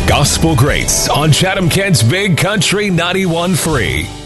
Gospel Greats on Chatham Kent's Big Country 91.3.